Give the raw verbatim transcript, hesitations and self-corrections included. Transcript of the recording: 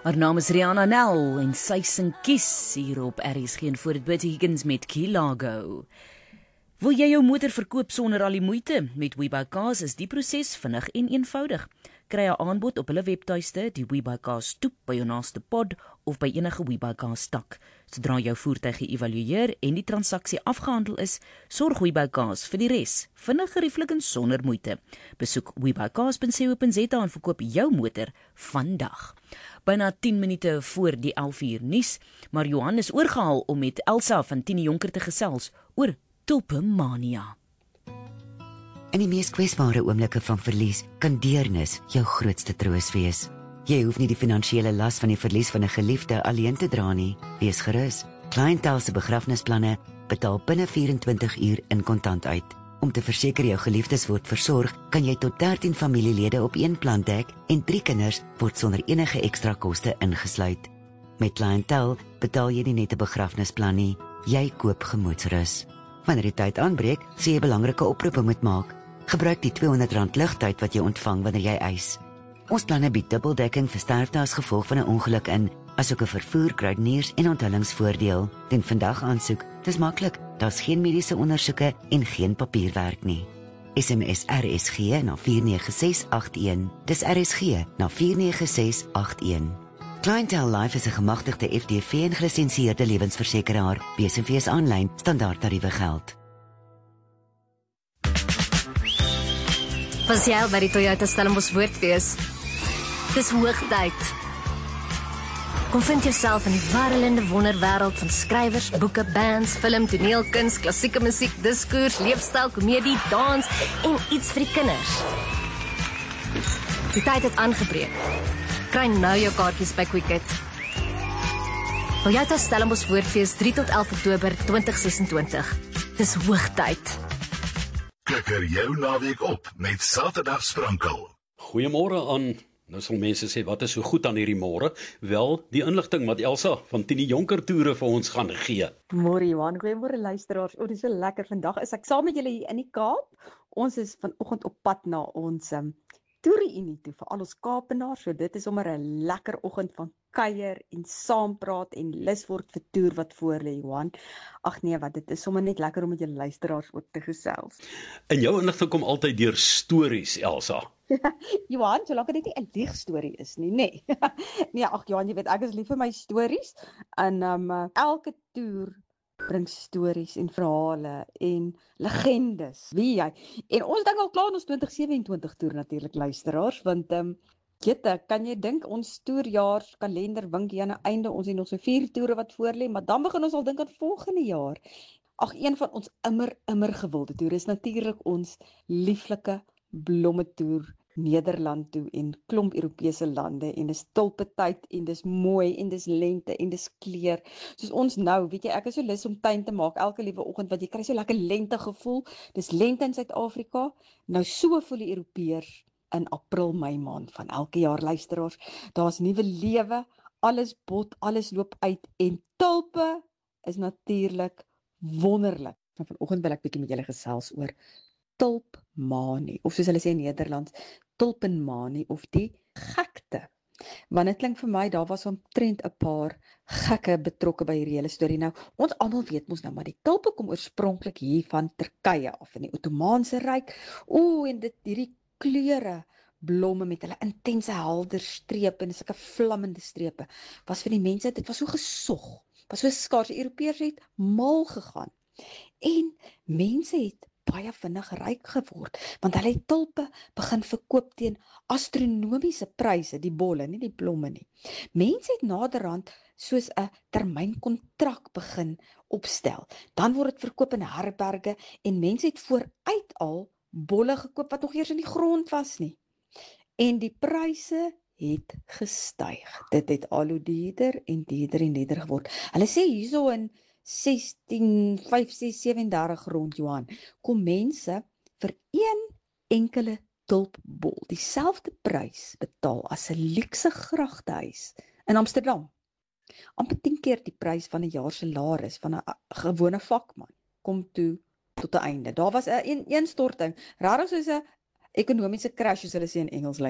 Haar naam is Rihanna Nel en sy sing Kies hier op R S G en voor dit Bertie Higgins met Kilago. Wil jy jou motor verkoop sonder al die moeite? Met WeBuyCars is die proses vinnig en eenvoudig. Kry 'n aanbod op hulle webtuiste, die WeBuyCars stoep by jou naaste pod of by enige WeBuyCars tak. Sodra jou voertuig geëvalueer en die transaksie afgehandel is, sorg WeBuyCars vir die res, vinnig, gerieflik en sonder moeite. Besoek webuycars punt co punt za en verkoop jou motor vandag. Byna tien minute voor die elf uur nuus, maar Johan is oorgehaal om met Elsa van Tini Jonker te gesels oor tulpemania. In die mees kwesbare oomblikke van verlies kan deernis jou grootste troos wees. Jy hoef nie die finansiële las van die verlies van 'n geliefde alleen te dra nie. Wees gerus. Clientele se begrafnisplanne betaal binne vyf en twintig uur in kontant uit. Om te verseker jou geliefdes word versorg, kan jy tot dertien familielede op een plan dek en drie kinders word sonder enige ekstra koste ingesluit. Met Clientele betaal jy nie net 'n begrafnisplan nie, jy koop gemoedsrus. Wanneer die tyd aanbreek, sê jy belangrike oproepe moet maak. Gebruik die tweehonderd rand ligtyd wat jy ontvang wanneer jy eis. Ons planne bied dubbeldekking vir sterfte as gevolg van 'n ongeluk in, asook 'n vervoer, kruideniers en onthullingsvoordeel. Doen vandag aansoek. Dis maklik. Daar's geen mediese ondersoeke en geen papierwerk nie. S M S R S G na vier nege ses agt een. Dis R S G na vier nege ses agt een. Clientele Life is 'n gemagtigde F D V en gelisensieerde lewensversekeraar. B S V is aanlyn, standaard tariewe geld. Was jy al by die Toyota Stellenbosch Woordfees? Dis hoogtyd. Kom vind jouself in die warrelende wonderwêreld van skrywers, boeke, bands, film, toneelkuns, klassieke musiek, diskours, leefstyl, komedie, dans en iets vir die kinders. Die tyd het aangebreek. Kry nou jou kaartjies by Quicket. Toyota Stellenbosch Woordfees drie tot elf Oktober twintig sesentwintig. Dis hoogtyd. Klikker jou naweek op met Saterdag Sprankel. Goeiemôre aan. Nou sal mense sê, wat is so goed aan hierdie môre? Wel, die inligting wat Elsa van Tini Jonker toere vir ons gaan gee. Môre Johan, goeiemôre luisteraars. O, dis so lekker vandag. Is ek saam met julle hier in die Kaap. Ons is vanoggend op pad na ons um, toereunie toe vir al ons Kaapenaars. So dit is sommer 'n lekker oggend van kuier en saampraat en lus word vir toer wat voor lê, Johan. Ag nee, wat dit is sommer net lekker om met julle luisteraars ook te gesels. En jou inligting kom altyd deur stories, Elsa. Johan, solank dit nie 'n leegstorie is nie, nê. Nee. nee, ag Johan, jy weet ek is lief vir my stories en um, uh, elke toer bring stories en verhale en legendes. Wie jy? En ons dink al klaar in ons twintig sewenentwintig toer natuurlik luisteraars, want ehm um, Jette, kan jy dink ons toerjaarskalender wink hier aan 'n einde, ons het nog so vier toere wat voor lê, maar dan begin ons al dink aan volgende jaar. Ag, een van ons immer immer gewilde toer is natuurlik ons lieflike blommetoer Nederland toe en klomp Europese lande en dis tulpetyd en dis mooi en dis lente en dis kleur. Soos ons nou, weet jy, ek is so lus om tuin te maak elke liewe oggend want jy kry so lekker lente gevoel. Dis lente in Suid-Afrika. Nou so voel die Europeërs in April, Mei maand van elke jaar luisteraars. Daar's nuwe lewe, alles bot, alles loop uit en tulpe is natuurlik wonderlik. Nou vanoggend wil ek bietjie met julle gesels oor tulpmanie, of soos hulle sê in Nederlands, tulpenmanie of die gekte. Want dit klink vir my, daar was omtrent 'n paar gekke betrokke by hierdie hele storie. Nou, ons almal weet mos nou, maar die tulpe kom oorspronklik hier van Turkye af in die Ottomaanse Ryk. O, en dit hierdie kleure blomme met hulle intense helder strepe en sulke vlammende strepe was vir die mense, dit was so gesog, was so skaars. Die Europeërs het mal gegaan en mense het baie vinnig ryk geword, want hulle het tulpe begin verkoop teen astronomiese pryse, die bolle, nie die blomme nie. Mense het naderhand soos 'n termynkontrak begin opstel. Dan word dit verkoop in herberge en mense het vooruit al bolle gekoop wat nog eers in die grond was nie. En die pryse het gestyg. Dit het al hoe duurder en duurder en duurder geword. Hulle sê hierso in sestien vyf ses sewendertig rond, Johan, kom mense vir een enkele tulpbol dieselfde prys betaal as 'n luukse gragtehuis in Amsterdam. Amper tien keer die prys van 'n jaar salaris van 'n gewone vakman kom toe tot 'n einde. Daar was 'n een, een storting, regtig soos 'n ekonomiese crash, soos hulle sê in Engels.